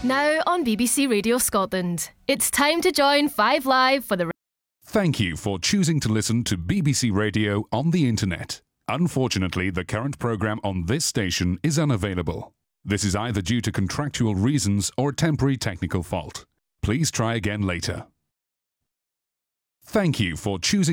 Now on BBC Radio Scotland, it's time to join 5 Live for the... Thank you for choosing to listen to BBC Radio on the internet. Unfortunately, the current programme on this station is unavailable. This is either due to contractual reasons or a temporary technical fault. Please try again later. Thank you for choosing